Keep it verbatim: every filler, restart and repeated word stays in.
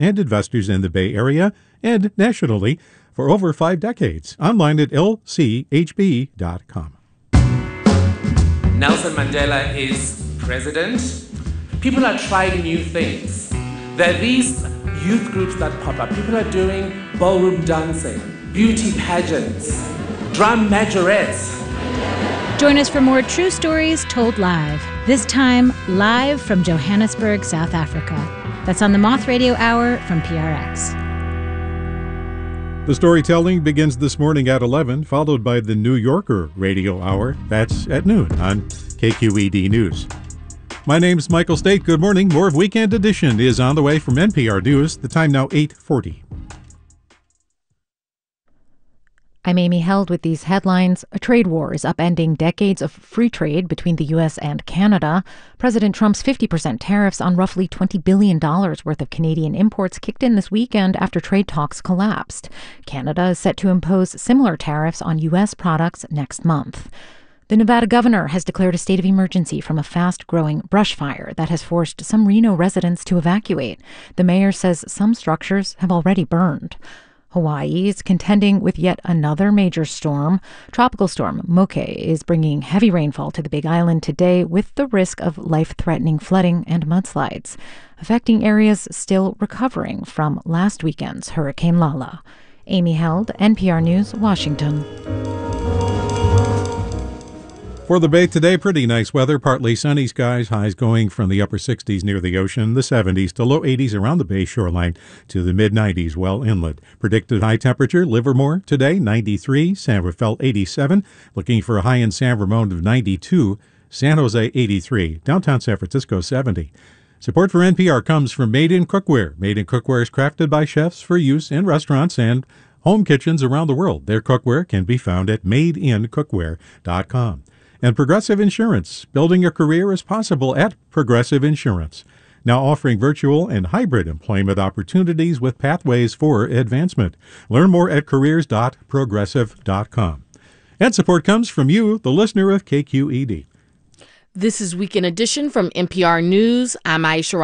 and investors in the Bay Area and nationally for over five decades. Online at L C H B dot com. Nelson Mandela is president. People are trying new things. There are these youth groups that pop up. People are doing ballroom dancing, beauty pageants, drum majorettes. Join us for more true stories told live. This time, live from Johannesburg, South Africa. That's on the Moth Radio Hour from P R X. The storytelling begins this morning at eleven, followed by the New Yorker Radio Hour. That's at noon on K Q E D News. My name's Michael State. Good morning. More of Weekend Edition is on the way from N P R News. The time now eight forty. I'm Amy Held with these headlines. A trade war is upending decades of free trade between the U S and Canada. President Trump's fifty percent tariffs on roughly twenty billion dollars worth of Canadian imports kicked in this weekend after trade talks collapsed. Canada is set to impose similar tariffs on U S products next month. The Nevada governor has declared a state of emergency from a fast-growing brush fire that has forced some Reno residents to evacuate. The mayor says some structures have already burned. Hawaii is contending with yet another major storm. Tropical storm Moke is bringing heavy rainfall to the Big Island today with the risk of life-threatening flooding and mudslides, affecting areas still recovering from last weekend's Hurricane Lala. Amy Held, N P R News, Washington. For the Bay today, pretty nice weather, partly sunny skies, highs going from the upper sixties near the ocean, the seventies to low eighties around the Bay shoreline to the mid nineties well inland. Predicted high temperature, Livermore today, ninety-three, San Rafael, eighty-seven, looking for a high in San Ramon of ninety-two, San Jose, eighty-three, downtown San Francisco, seventy. Support for N P R comes from Made in Cookware. Made in Cookware is crafted by chefs for use in restaurants and home kitchens around the world. Their cookware can be found at made in cookware dot com. And Progressive Insurance. Building a career is possible at Progressive Insurance. Now offering virtual and hybrid employment opportunities with pathways for advancement. Learn more at careers dot progressive dot com. And support comes from you, the listener of K Q E D. This is Weekend Edition from N P R News. I'm Aisha